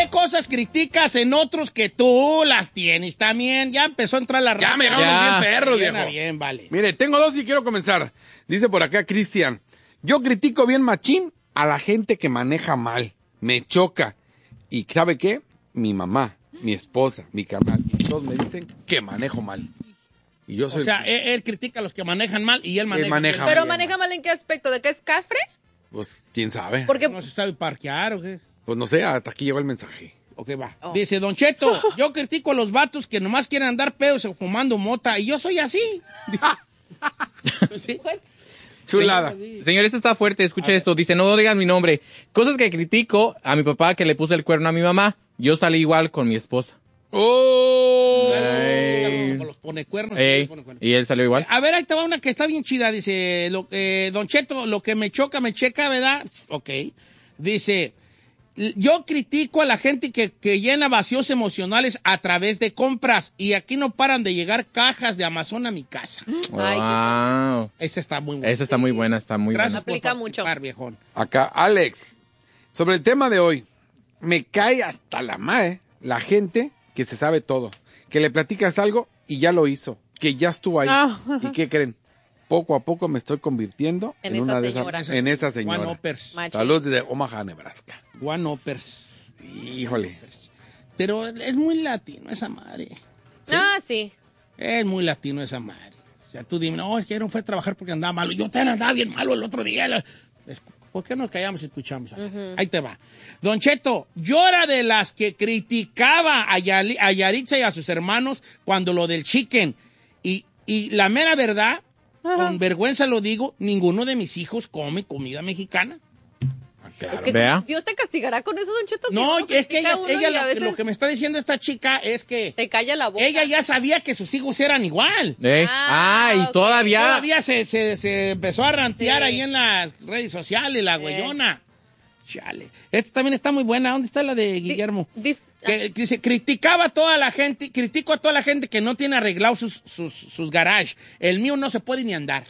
¿Qué cosas criticas en otros que tú las tienes también? Ya empezó a entrar la raza. Ya me llegaron bien perros, viejo. Bien, vale. Mire, tengo 2 y quiero comenzar. Dice por acá Cristian, yo critico bien machín a la gente que maneja mal. Me choca. ¿Y sabe qué? Mi mamá, mi esposa, mi carnal, y todos me dicen que manejo mal. Y yo soy... O sea, él critica a los que manejan mal y él maneja maneja bien. mal. ¿Pero maneja mal en qué aspecto? ¿De qué es cafre? Pues, ¿quién sabe? Porque ¿No se sabe parquear o qué? Pues no sé, hasta aquí llegó el mensaje. Ok, va. Oh. Dice, Don Cheto, yo critico a los vatos que nomás quieren andar pedos o fumando mota y yo soy así. ¿Sí? Chulada. Señor, esto está fuerte, escucha esto. Dice, no digan mi nombre. Cosas que critico a mi papá que le puso el cuerno a mi mamá. Yo salí igual con mi esposa. ¡Oh! Como los pone cuernos. Ey, y él salió igual. A ver, ahí te va una que está bien chida. Dice, Don Cheto, lo que me choca, me checa, ¿verdad? Ok. Dice, yo critico a la gente que llena vacíos emocionales a través de compras y aquí no paran de llegar cajas de Amazon a mi casa. Ay, Wow. Esa está muy buena. Esa está muy buena, está muy Gracias buena. Aplica por participar, mucho. viejón. Acá, Alex, sobre el tema de hoy, me cae hasta la madre la gente que se sabe todo, que le platicas algo y ya lo hizo, que ya estuvo ahí. ¿Y qué creen? Poco a poco me estoy convirtiendo En en una esa de señora. esas, en esa One señora. Uppers. Machín. Saludos desde Omaha, Nebraska. One Uppers. Híjole. Pero es muy latino esa madre. Ah, sí. Es muy latino esa madre. O sea, tú dime, no, es que no fue a trabajar porque andaba malo. Yo también andaba bien malo el otro día. ¿Por qué nos callamos y escuchamos? Ahí te va. Don Cheto, yo era de las que criticaba a Yaritza y a sus hermanos cuando lo del chicken. Y la mera verdad, con vergüenza lo digo, ninguno de mis hijos come comida mexicana. Claro. Es que Vea. Dios te castigará con eso, Don Cheto. No, uno es que critica a uno y ella a veces lo que me está diciendo esta chica es que te calla la boca. ella ya sabía que sus hijos eran igual. Ah, y ok. todavía Se empezó a rantear Sí. ahí en las redes sociales, la güeyona. Chale. Esta también está muy buena. ¿Dónde está la de Guillermo? Que dice, critico a toda la gente que no tiene arreglado sus garages. El mío no se puede ni andar.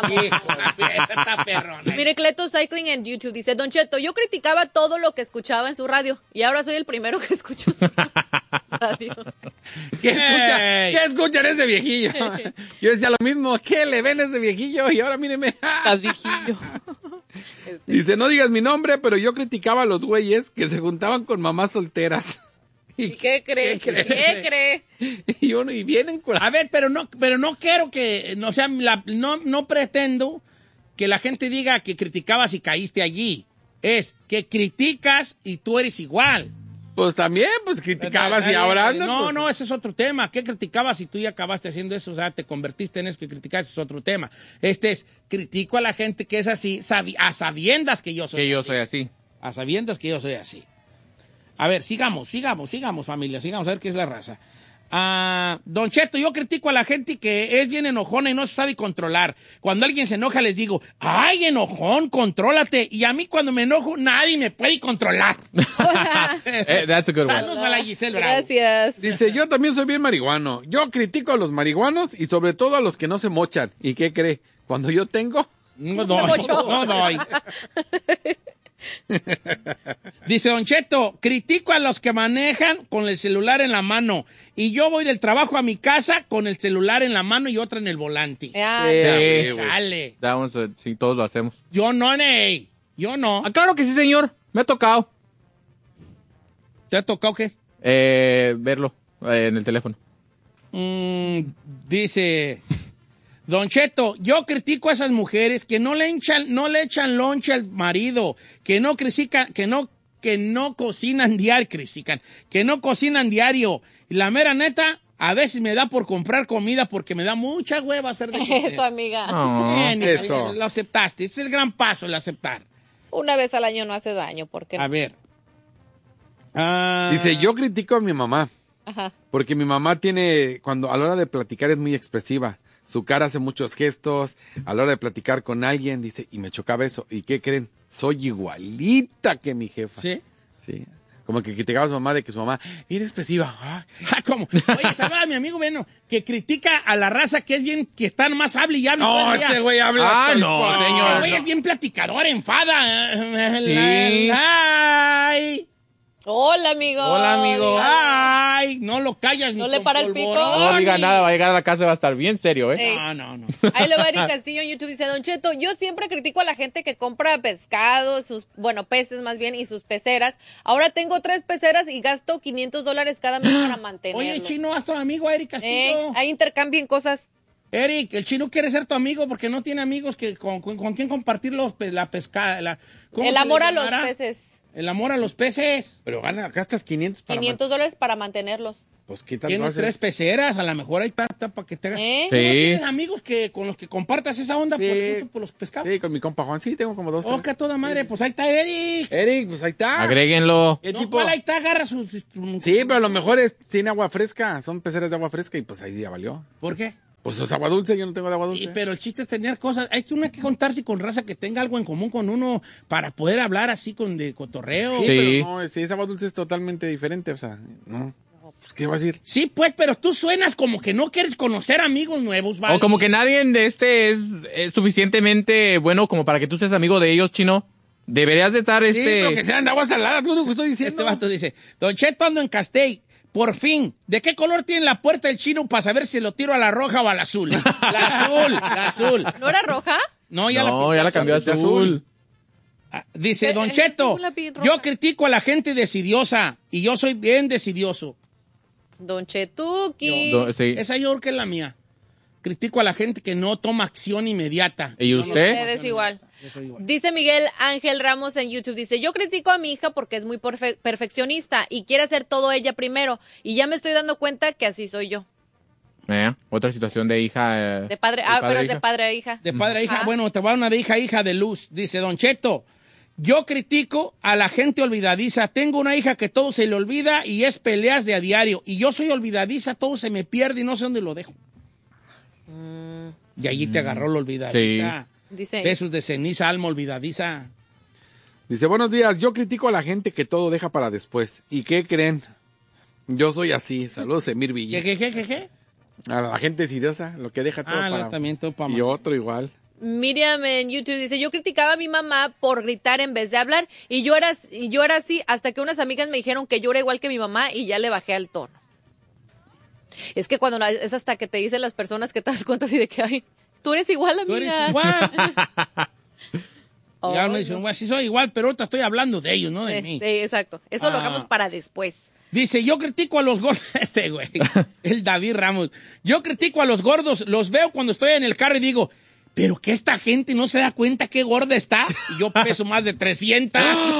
Está perrona. Mire, Cleto Cycling en YouTube dice, Don Cheto, yo criticaba todo lo que escuchaba en su radio y ahora soy el primero que escucho su radio. ¿Qué escuchan ese viejillo? Yo decía lo mismo, ¿qué le ven a ese viejillo? Y ahora míreme. estás viejillo. Dice, no digas mi nombre, pero yo criticaba a los güeyes que se juntaban con mamás solteras. ¿Y qué cree? ¿Qué cree? Y vienen con... A ver, pero no quiero que, no, o sea, no pretendo que la gente diga que criticabas y caíste allí. Es que criticas y tú eres igual. Pues también, pues criticabas y ahora andas, No, pues. no, ese es otro tema. ¿Qué criticabas y tú ya acabaste haciendo eso? O sea, te convertiste en eso que criticaste, es otro tema. Critico a la gente que es así, a sabiendas que yo soy Que yo así. soy así. A sabiendas que yo soy así. A ver, sigamos, familia, sigamos a ver qué es la raza. Don Cheto, yo critico a la gente que es bien enojona y no se sabe controlar. Cuando alguien se enoja les digo, ¡ay, enojón, contrólate! Y a mí cuando me enojo, nadie me puede controlar. That's a good one. Saludos a la Giselle Bravo. Gracias. Dice, yo también soy bien marihuano. Yo critico a los marihuanos y sobre todo a los que no se mochan. ¿Y qué cree? Cuando yo tengo... No doy. Dice Don Cheto, critico a los que manejan con el celular en la mano y yo voy del trabajo a mi casa con el celular en la mano y otra en el volante. Sí, güey. Dale. Sí, todos lo hacemos. Yo no, Ney. Yo no. Ah, claro que sí, señor. Me ha tocado ¿Te ha tocado qué? verlo en el teléfono. Dice Don Cheto, yo critico a esas mujeres que no le echan lonche al marido, que no cocinan diario, que no cocinan diario. Y la mera neta, a veces me da por comprar comida porque me da mucha hueva hacer de comer. Eso, amiga. Bien, eso. Lo aceptaste. Ese es el gran paso, el aceptar. Una vez al año no hace daño, ¿por qué no? A ver. Dice, yo critico a mi mamá. Ajá. Porque mi mamá tiene, a la hora de platicar es muy expresiva. Su cara hace muchos gestos. A la hora de platicar con alguien, dice, y me chocaba eso. ¿Y qué creen? Soy igualita que mi jefa. ¿Sí? Sí. Como que criticaba a su mamá de que su mamá era expresiva. Ah. ¿Cómo? Oye, saluda a mi amigo Beno, que critica a la raza que es bien, que está más hable y hable. No, ese güey habla. Ah, tal no, cual. señor. El güey es bien platicador, enfada. Sí. Ay. Hola, amigo. Hola, amigo. Ay, no lo callas ni No le con para el pico. polvorón, No diga ni- nada, va a llegar a la casa y va a estar bien serio, ¿eh? No. Ahí le va Eric Castillo en YouTube, dice, Don Cheto, yo siempre critico a la gente que compra pescado, peces más bien, y sus peceras. Ahora tengo 3 peceras y gasto $500 cada mes para mantenerlos. Oye, Chino, haz tu amigo a Eric Castillo. Ahí intercambien cosas. Eric, el Chino quiere ser tu amigo porque no tiene amigos que con quien compartir la pesca. ¿Cómo El se amor le a los llamará? peces. El amor a los peces. Pero gastas 500 para $500 para mantenerlos. Pues qué tanto Tienes haces. 3 peceras, a lo mejor ahí está para que te haga. ¿Eh? ¿Tú no Sí. tienes amigos con los que compartas esa onda por, el gusto por los pescados? Sí, con mi compa Juan. Sí, tengo como 2, Oh, que a toda madre, pues ahí está Eric. Eric, pues ahí está. Agréguenlo. ¿Qué No, tipo? ¿cuál ahí está? Agarra sus... Sí, pero a lo mejor tiene agua fresca. Son peceras de agua fresca y pues ahí ya valió. ¿Por qué? Pues es agua dulce, yo no tengo de agua dulce. Pero el chiste es tener cosas. Hay que contarse con raza que tenga algo en común con uno para poder hablar así de cotorreo. Sí, Sí. pero no, si es agua dulce es totalmente diferente, o sea, no. Pues, ¿qué va a decir? Sí, pues, pero tú suenas como que no quieres conocer amigos nuevos, ¿vale? O como que nadie de es suficientemente bueno como para que tú seas amigo de ellos, Chino. Deberías de estar Sí, pero que sean de agua salada, es lo único que estoy diciendo. Este vato dice, Don Cheto, ando en Castell. Por fin, ¿de qué color tiene la puerta del Chino para saber si lo tiro a la roja o a la azul? La azul. ¿No era roja? No, ya No, ya la cambió a de azul. Dice, Don El Cheto, azul, la piel roja. yo critico a la gente decidiosa y yo soy bien decidioso. Don Chetuki. Sí. Esa yo creo que es la mía. Critico a la gente que no toma acción inmediata. ¿Y usted? Ustedes igual. Yo soy igual. Dice Miguel Ángel Ramos en YouTube, dice, yo critico a mi hija porque es muy perfeccionista y quiere hacer todo ella primero. Y ya me estoy dando cuenta que así soy yo. Otra situación de hija. De padre, pero es de padre a hija. De padre a hija. Ajá. Bueno, te va una de hija de luz. Dice, Don Cheto, yo critico a la gente olvidadiza. Tengo una hija que todo se le olvida y es peleas de a diario. Y yo soy olvidadiza, todo se me pierde y no sé dónde lo dejo. Y allí te agarró la olvidadiza. Dice, Besos de ceniza, alma olvidadiza. Dice, buenos días, yo critico a la gente que todo deja para después. ¿Y qué creen? Yo soy así. Saludos, Emir Villa. ¿Qué? A la gente decidiosa, lo que deja todo para... también todo para Y otro igual. Miriam en YouTube dice, yo criticaba a mi mamá por gritar en vez de hablar y yo era así hasta que unas amigas me dijeron que yo era igual que mi mamá y ya le bajé al tono. Es que cuando es hasta que te dicen las personas que te das cuenta así de que, ay, tú eres igual, amiga. Tú eres igual. Oh, Y ahora me dicen, bueno, sí soy igual, pero ahorita estoy hablando de ellos, no de mí. Sí, exacto. Eso lo Ah. hagamos para después. Dice, yo critico a los gordos, güey, el David Ramos. Yo critico a los gordos, los veo cuando estoy en el carro y digo, pero que esta gente no se da cuenta qué gorda está. Y yo peso más de 300.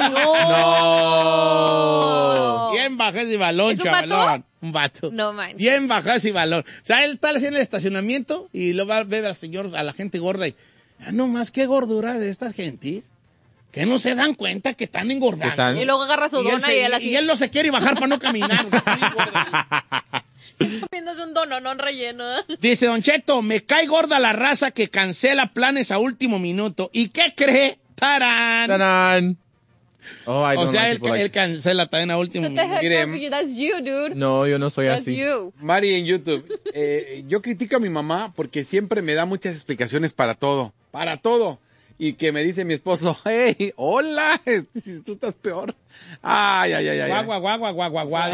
¡No! Bien baja ese balón, ¿Es un chavalón. vato? Un vato. No manches. Bien baja ese balón. O sea, él está haciendo el estacionamiento y lo va a ver a la gente gorda y, no más qué gordura de estas gentes. Que no se dan cuenta que están engordando. Están- Y luego agarra su dona y él así, no se quiere bajar para no caminar. comiéndose un dononón relleno. Dice Don Cheto, me cae gorda la raza que cancela planes a último minuto. ¿Y qué cree? ¡Tarán! ¡Tarán! Oh, I O don't sea, like él, people like- él cancela también a último What the minuto. heck, Mire, that's you, dude. No, yo no soy That's así. you. Mari en YouTube, yo critico a mi mamá porque siempre me da muchas explicaciones para todo. Para todo. Y que me dice mi esposo, hey, hola, si tú estás peor. Ay. Guau.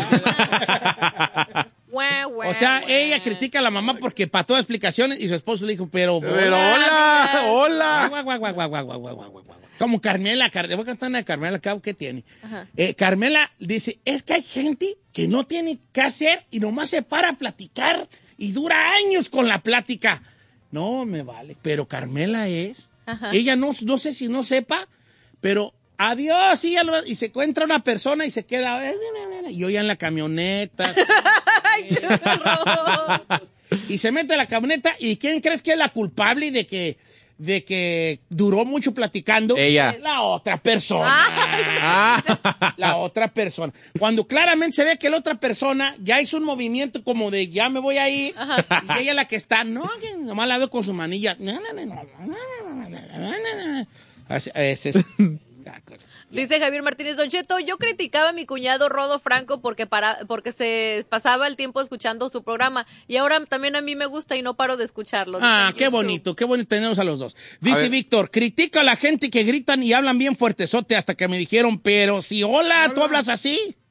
O O sea, ella critica a la mamá porque para todas explicaciones y su esposo le dijo, pero hola. Guau. Como Carmela, voy a cantar una de Carmela, ¿qué tiene? Ajá. Carmela dice, es que hay gente que no tiene qué hacer y nomás se para a platicar y dura años con la plática. No, me vale, pero Carmela Ajá. ella no sé si no sepa, pero adiós, y se encuentra una persona y se queda, y yo ya en la camioneta. Y se mete a la camioneta, ¿y quién crees que es la culpable de que duró mucho platicando? Ella. Es la otra persona. Ah. La otra persona. Cuando claramente se ve que la otra persona ya hizo un movimiento como de ya me voy a ir, y ella la que está, que nomás la veo con su manilla. Así, ese es. Dice Javier Martínez, Don Cheto, yo criticaba a mi cuñado Rodo Franco porque se pasaba el tiempo escuchando su programa y ahora también a mí me gusta y no paro de escucharlo. Dice en Qué YouTube. bonito tenemos a los dos. Dice ver. Víctor, critica a la gente que gritan y hablan bien fuertezote hasta que me dijeron, pero si hola, tú hablas así.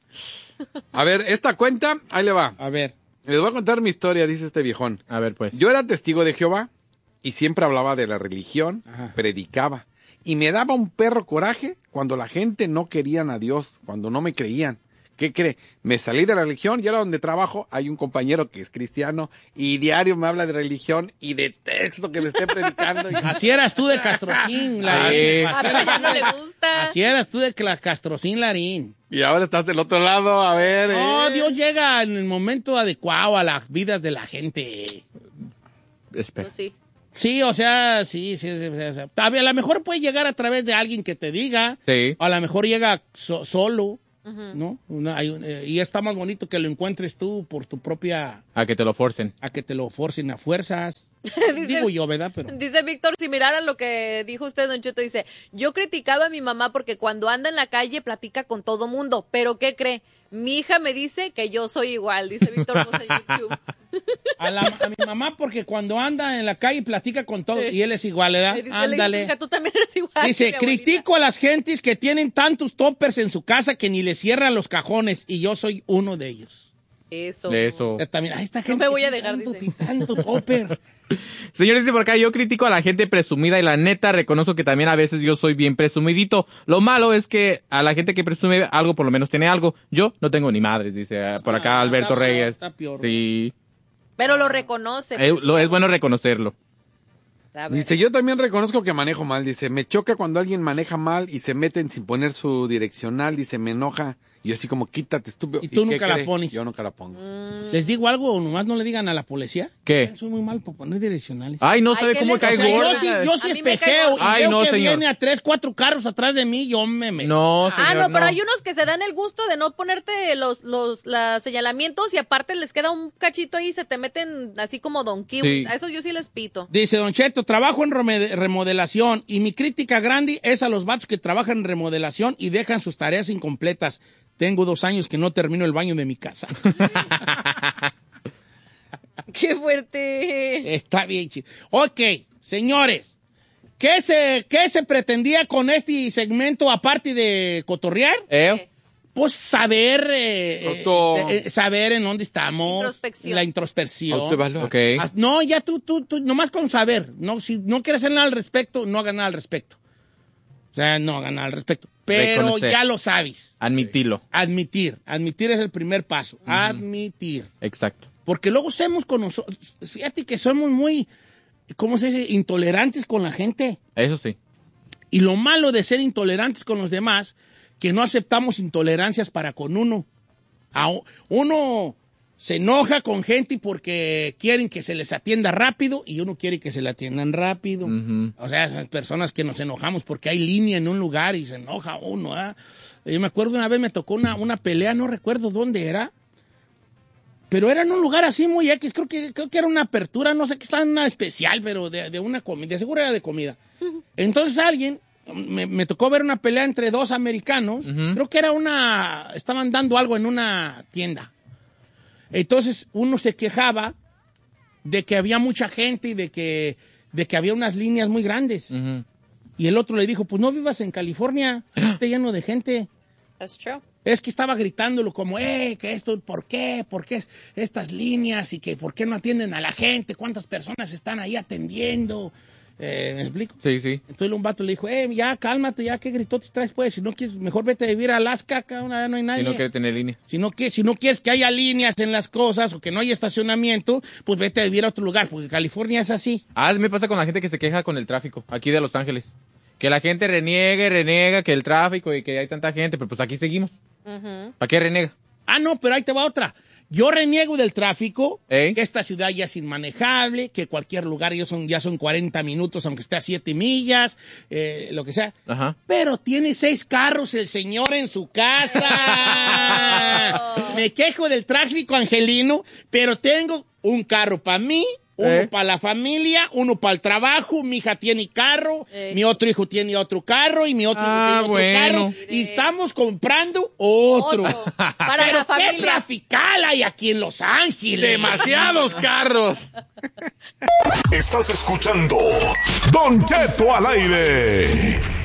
A ver, esta cuenta, ahí le va. A ver. Les voy a contar mi historia, dice este viejón. A ver, pues. Yo era testigo de Jehová y siempre hablaba de la religión, Ajá. predicaba. Y me daba un perro coraje cuando la gente no querían a Dios, cuando no me creían. ¿Qué cree? Me salí de la religión y ahora donde trabajo hay un compañero que es cristiano y diario me habla de religión y de texto que me esté predicando. Así eras tú de Castrocín, Larín. Ya no le gusta. Así eras tú de Castrocín, Larín. Y ahora estás del otro lado, a ver. No, Dios llega en el momento adecuado a las vidas de la gente. Espera. Pues sí. Sí, o sea, sí. O sea, a lo mejor puede llegar a través de alguien que te diga. Sí. A lo mejor llega solo, ¿no? Y está más bonito que lo encuentres tú por tu propia... A que te lo forcen. A que te lo forcen a fuerzas. Dice- Digo yo, ¿verdad? Pero... Dice Víctor, si mirara lo que dijo usted, Don Cheto, dice, yo criticaba a mi mamá porque cuando anda en la calle platica con todo mundo, pero ¿qué cree? Mi hija me dice que yo soy igual, dice Víctor Bosa en YouTube. A mi mamá porque cuando anda en la calle platica con todo y él es igual, ¿verdad? Dice, Ándale. hija, tú también eres igual. Dice, mi abuelita. critico a las gentes que tienen tantos toppers en su casa que ni les cierran los cajones y yo soy uno de ellos. Eso. Eso. O sea, también, esta gente me voy a que dejar, tanto, dice. tanto topper. Señores, dice por acá, yo critico a la gente presumida y la neta reconozco que también a veces yo soy bien presumidito. Lo malo es que a la gente que presume algo por lo menos tiene algo. Yo no tengo ni madres, dice por acá Alberto está peor, Reyes. está peor. Sí. Pero lo reconoce. Es bueno reconocerlo. A ver. Dice, yo también reconozco que manejo mal. Dice, me choca cuando alguien maneja mal y se meten sin poner su direccional. Dice, me enoja. Y yo así como, quítate, estúpido. ¿Y tú qué nunca la cree? pones? Yo nunca la pongo. ¿Les digo algo o nomás no le digan a la policía? ¿Qué? Soy muy mal por poner direccionales. Ay, no Ay, sabe ¿qué cómo les cae hace? O sea, gorda. Yo sí A mí me espejeo y cae Ay, veo no, que señor. viene a 3, 4 carros atrás de mí, yo me meto. No, señor, No, pero hay unos que se dan el gusto de no ponerte los señalamientos y aparte les queda un cachito ahí y se te meten así como Don Kiwis. Sí. A esos yo sí les pito. Dice Don Cheto, trabajo en remodelación y mi crítica grande es a los vatos que trabajan en remodelación y dejan sus tareas incompletas. Tengo 2 años que no termino el baño de mi casa. ¡Qué fuerte! Está bien chido. Ok, señores, ¿qué se pretendía con este segmento aparte de cotorrear? Pues saber, saber en dónde estamos. Introspección. La introspección. Autoevaluar. Ok. No, ya tú, nomás con saber. No, si no quieres hacer nada al respecto, no hagas nada al respecto. O sea, no hagas nada al respecto. Pero Reconocer. ya lo sabes. Admitilo. Admitir es el primer paso. Admitir. Exacto. Porque luego somos con nosotros, fíjate que somos muy, ¿cómo se dice? Intolerantes con la gente. Eso sí. Y lo malo de ser intolerantes con los demás, que no aceptamos intolerancias para con uno. Uno se enoja con gente porque quieren que se les atienda rápido y uno quiere que se le atiendan rápido. O sea, esas personas que nos enojamos porque hay línea en un lugar y se enoja uno. Yo me acuerdo una vez me tocó una pelea, no recuerdo dónde era, pero era en un lugar así muy X, creo que era una apertura, no sé qué, estaba en una especial, pero de una comida, de seguro era de comida. Entonces alguien, me tocó ver una pelea entre 2 americanos, creo que estaban dando algo en una tienda. Entonces uno se quejaba de que había mucha gente y de que había unas líneas muy grandes. Y el otro le dijo, pues no vivas en California, está lleno de gente. That's true. Es que estaba gritándolo como, que esto, ¿por qué? ¿Por qué estas líneas? Y que, ¿por qué no atienden a la gente? ¿Cuántas personas están ahí atendiendo? ¿Me explico? Sí, sí. Entonces un vato le dijo, ya, cálmate, ya, ¿qué gritotes traes, pues? Si no quieres, mejor vete a vivir a Alaska, acá no hay nadie. Si no quiere tener línea. Si no quieres que haya líneas en las cosas o que no haya estacionamiento, pues vete a vivir a otro lugar, porque California es así. Me pasa con la gente que se queja con el tráfico, aquí de Los Ángeles. Que la gente reniega que el tráfico y que hay tanta gente, pero pues aquí seguimos. ¿Para qué renega? No, pero ahí te va otra. Yo reniego del tráfico, ¿Eh? que esta ciudad ya es inmanejable, que cualquier lugar ya son 40 minutos, aunque esté a 7 millas, lo que sea. Ajá. Pero tiene 6 carros el señor en su casa. Me quejo del tráfico angelino, pero tengo un carro para mí, uno para la familia, uno para el trabajo, mi hija tiene carro, mi otro hijo tiene otro carro y mi otro hijo tiene otro carro. Y estamos comprando otro. Para Pero la familia. qué trafical hay aquí en Los Ángeles. ¡Demasiados carros! Estás escuchando Don Cheto al aire.